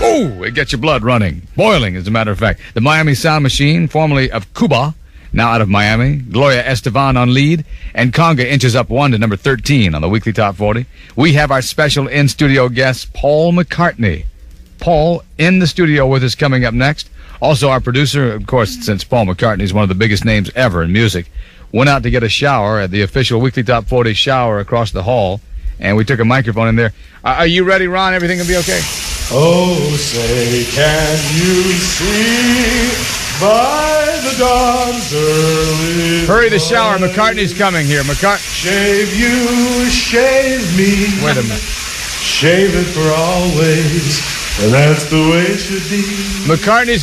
Ooh, it gets your blood running, boiling, as a matter of fact. The Miami Sound Machine, formerly of Cuba, now out of Miami. Gloria Estefan on lead, and Conga inches up 1 to number 13 on the Weekly Top 40. We have our special in-studio guest, Paul McCartney. Paul in the studio with us coming up next. Also our producer, of course, since Paul McCartney is one of the biggest names ever in music, went out to get a shower at the official Weekly Top 40 shower across the hall, and we took a microphone in there. Are you ready, Ron? Everything will be okay? Oh, say, can you see by the dawn's early Hurry the shower. McCartney's coming here. Shave you, shave me. Wait a minute. Shave it for always, and that's the way it should be. McCartney's